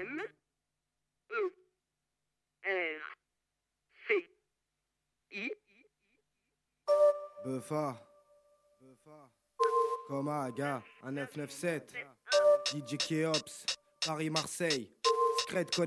M-E-R-C-I. Buffa, Coma, gars, un 997, DJ Keops, Paris-Marseille, Scred